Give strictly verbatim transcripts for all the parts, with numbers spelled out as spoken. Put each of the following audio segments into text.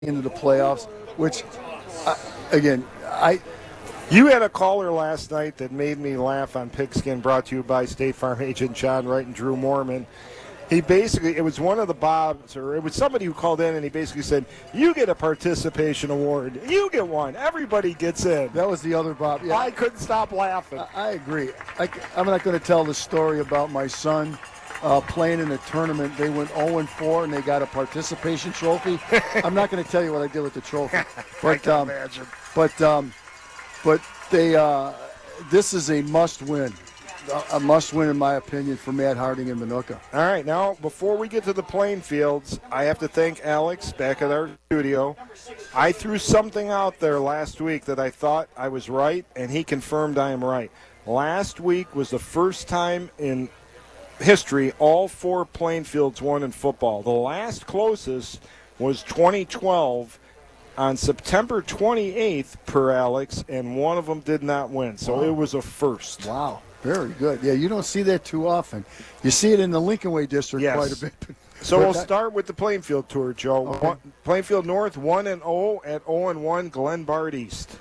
into the playoffs, which, uh, again, I You had a caller last night that made me laugh on Pigskin, brought to you by State Farm agent John Wright and Drew Mormon. He basically, it was one of the Bobs, or it was somebody who called in, and he basically said, you get a participation award. You get one. Everybody gets in. that was the other Bob. Yeah, I couldn't stop laughing. I, I agree. I, am not going to tell the story about my son uh, playing in a tournament. They went oh and four, and they got a participation trophy. I'm not going to tell you what I did with the trophy. But, I can um, imagine. But, um, but they, uh, this is a must-win. A must-win, in my opinion, for Matt Harding and Minooka. All right, now, before we get to the playing fields, I have to thank Alex back at our studio. I threw something out there last week that I thought I was right, and he confirmed I am right. Last week was the first time in history all four playing fields won in football. The last closest was twenty twelve on September twenty-eighth, per Alex, and one of them did not win. So Wow. it was a first. Wow, very good. Yeah, you don't see that too often. You see it in the Lincoln Way District Yes. quite a bit. So But we'll that- start with the Plainfield tour, Joe. Okay. One, Plainfield North one and oh at oh and one. Glen Bard East.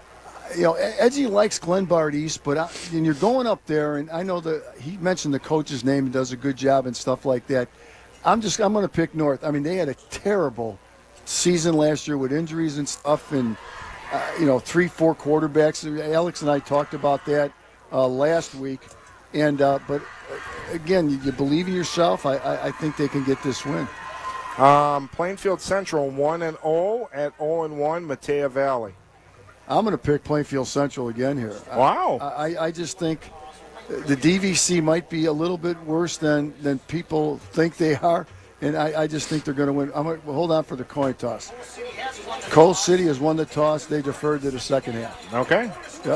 You know, Edgy likes Glen Bard East, but I, and you're going up there, and I know that he mentioned the coach's name and does a good job and stuff like that. I'm just I'm going to pick North. I mean, they had a terrible season last year with injuries and stuff, and uh, you know, three, four quarterbacks. Alex and I talked about that uh, last week, and uh, but uh, again, you, you believe in yourself. I, I, I think they can get this win. Um, Plainfield Central one and oh at oh and one. Matea Valley. I'm going to pick Plainfield Central again here. Wow. I, I, I just think the D V C might be a little bit worse than, than people think they are, and I, I just think they're going to win. I'm gonna, well, hold on for the coin toss. Coal City has won the toss. They deferred to the second half. Okay.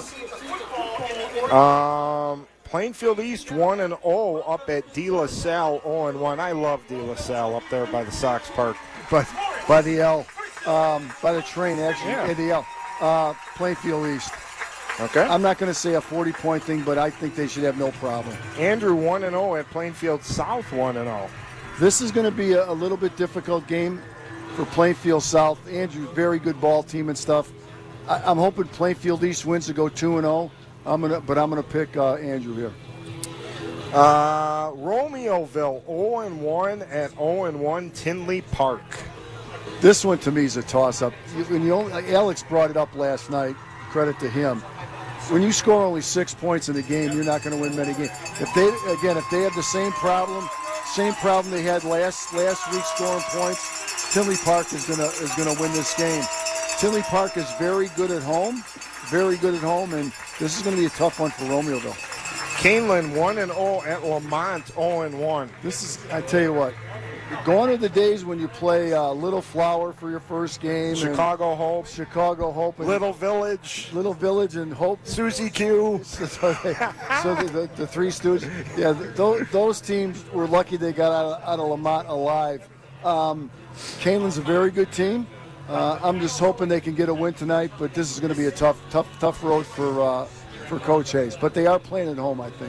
Yep. Um, Plainfield East one and oh up at De La Salle oh and one. I love De La Salle up there by the Sox Park. But by the L, um, by the train, actually, Yeah. yeah. the L. Uh, Plainfield East. Okay. I'm not going to say a forty-point thing, but I think they should have no problem. Andrew one and oh at Plainfield South one and oh. This is going to be a, a little bit difficult game for Plainfield South. Andrew, very good ball team and stuff. I, I'm hoping Plainfield East wins to go two and oh. I'm gonna, but I'm gonna pick uh, Andrew here. Uh, Romeoville oh and one at oh and one. Tinley Park. This one to me is a toss-up. You, when you only, Alex brought it up last night. Credit to him. When you score only six points in a game, you're not going to win many games. If they again, if they have the same problem, same problem they had last last week scoring points, Tinley Park is gonna is gonna win this game. Tinley Park is very good at home, very good at home, and this is going to be a tough one for Romeoville. Canelan one and oh at Lamont oh and one. This is, I tell you what, gone are the days when you play uh, Little Flower for your first game. Chicago Hope. Chicago Hope. And Little Village. Little Village and Hope. Susie Q. So, they, so the, the, the Three Stooges. Yeah, those, those teams were lucky they got out of, out of Lamont alive. Um, Canelan's a very good team. Uh, I'm just hoping they can get a win tonight, but this is going to be a tough, tough, tough road for uh, for Coach Hayes. But they are playing at home, I think.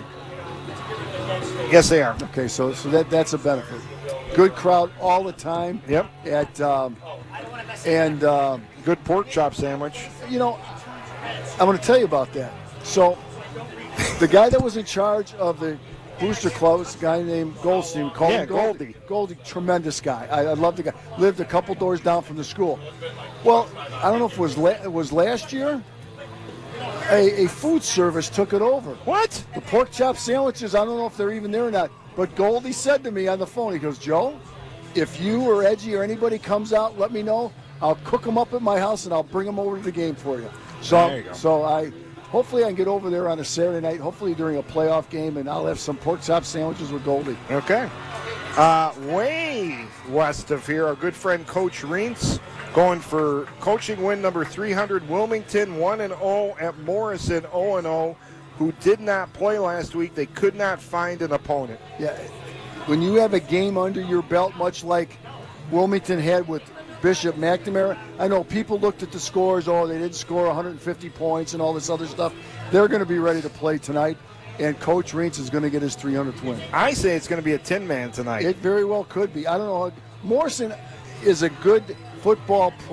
Yes, they are. Okay, so so that that's a benefit. Good crowd all the time. Yep. At um, and um, Good pork chop sandwich. you know, I'm going to tell you about that. So the guy that was in charge of the Booster Club was a guy named Goldstein. Called Yeah, him Goldie. Goldie. Goldie, tremendous guy. I, I love the guy. Lived a couple doors down from the school. Well, I don't know if it was la- it was last year. A, a food service took it over. What? The pork chop sandwiches, I don't know if they're even there or not. But Goldie said to me on the phone, he goes, Joe, if you or Edgy or anybody comes out, let me know. I'll cook them up at my house and I'll bring them over to the game for you. So, There you go. so I hopefully I can get over there on a Saturday night, hopefully during a playoff game, and I'll have some pork chop sandwiches with Goldie. Okay. Uh, way west of here, our good friend Coach Reentz going for coaching win number three hundred. Wilmington one and oh at Morrison oh and oh, who did not play last week. They could not find an opponent. Yeah, when you have a game under your belt, much like Wilmington had with Bishop McNamara, I know people looked at the scores, oh, they didn't score one hundred fifty points and all this other stuff. They're going to be ready to play tonight, and Coach Reentz is going to get his three hundredth win. I say it's going to be a tin man tonight. It very well could be. I don't know. Morrison is a good football